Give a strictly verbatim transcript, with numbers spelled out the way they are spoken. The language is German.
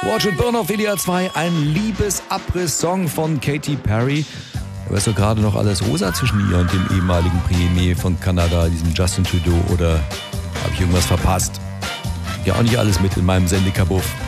Watch It Burn auf W D R zwei, ein Liebesabriss-Song von Katy Perry. Aber ist doch gerade noch alles rosa zwischen ihr und dem ehemaligen Premier von Kanada, diesem Justin Trudeau, oder habe ich irgendwas verpasst? Ja, auch nicht alles mit in meinem Sendekabuff.